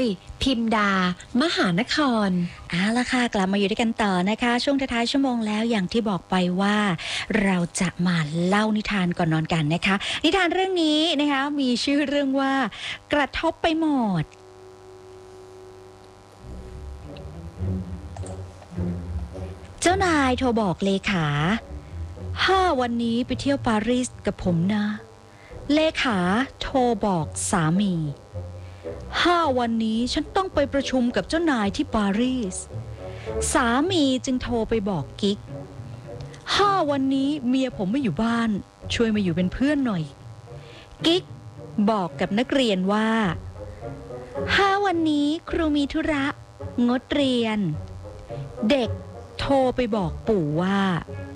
ยพิมดามหานครเอาละค่ะกลับมาอยู่ด้วยกันต่อนะคะช่วงท้ายๆชั่วโมงแล้วอย่างที่บอกไปว่าเราจะมาเล่านิทานก่อนนอนกันนะคะนิทานเรื่องนี้นะคะมีชื่อเรื่องว่ากระทบไปหมดเจ้านายโทรบอกเลขาวันนี้ไปเที่ยวปารีสกับผมนะเลขาโทรบอกสามีวันนี้ฉันต้องไปประชุมกับเจ้านายที่ปารีสสามีจึงโทรไปบอกกิ๊กวันนี้เมียผมไม่อยู่บ้านช่วยมาอยู่เป็นเพื่อนหน่อยกิ๊กบอกกับนักเรียนว่าวันนี้ครูมีธุระงดเรียนเด็กโทรไปบอกปู่ว่า